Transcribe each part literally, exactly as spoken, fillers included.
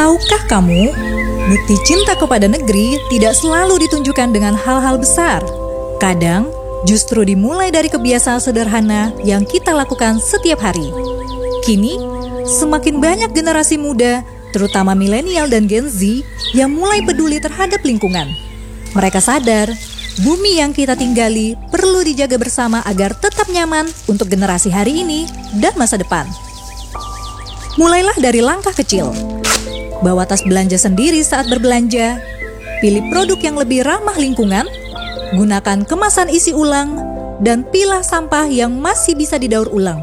Tahukah kamu, bukti cinta kepada negeri tidak selalu ditunjukkan dengan hal-hal besar. Kadang, justru dimulai dari kebiasaan sederhana yang kita lakukan setiap hari. Kini, semakin banyak generasi muda, terutama milenial dan Gen Z, yang mulai peduli terhadap lingkungan. Mereka sadar, bumi yang kita tinggali perlu dijaga bersama agar tetap nyaman untuk generasi hari ini dan masa depan. Mulailah dari langkah kecil. Bawa tas belanja sendiri saat berbelanja, pilih produk yang lebih ramah lingkungan, gunakan kemasan isi ulang, dan pilah sampah yang masih bisa didaur ulang.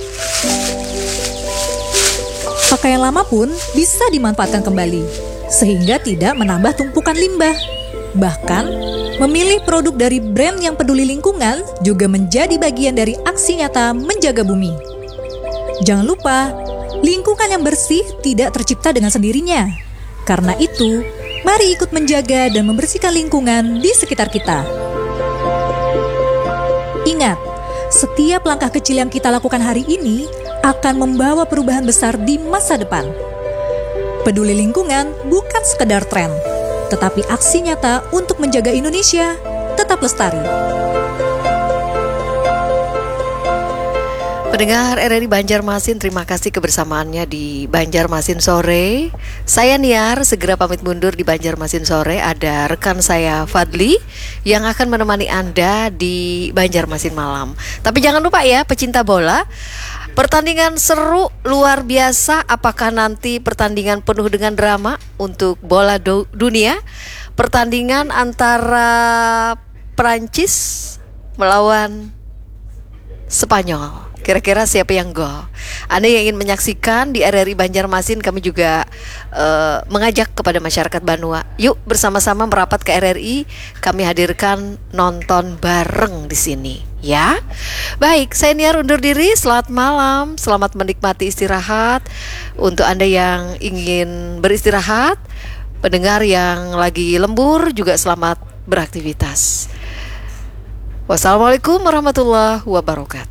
Pakaian lama pun bisa dimanfaatkan kembali, sehingga tidak menambah tumpukan limbah. Bahkan, memilih produk dari brand yang peduli lingkungan juga menjadi bagian dari aksi nyata menjaga bumi. Jangan lupa, lingkungan yang bersih tidak tercipta dengan sendirinya. Karena itu, mari ikut menjaga dan membersihkan lingkungan di sekitar kita. Ingat, setiap langkah kecil yang kita lakukan hari ini akan membawa perubahan besar di masa depan. Peduli lingkungan bukan sekedar tren, tetapi aksi nyata untuk menjaga Indonesia tetap lestari. Pendengar R R I Banjarmasin, terima kasih kebersamaannya di Banjarmasin Sore. Saya Niar, segera pamit mundur di Banjarmasin Sore. Ada rekan saya Fadli yang akan menemani Anda di Banjarmasin Malam. Tapi jangan lupa ya, pecinta bola, pertandingan seru luar biasa. Apakah nanti pertandingan penuh dengan drama untuk bola do- dunia? Pertandingan antara Perancis melawan Spanyol. Kira-kira siapa yang gol? Anda yang ingin menyaksikan di R R I Banjarmasin, kami juga uh, mengajak kepada masyarakat Banua. Yuk bersama-sama merapat ke R R I. Kami hadirkan nonton bareng di sini, ya. Baik, saya Niar undur diri. Selamat malam, selamat menikmati istirahat. Untuk Anda yang ingin beristirahat, pendengar yang lagi lembur juga selamat beraktivitas. Wassalamualaikum warahmatullahi wabarakatuh.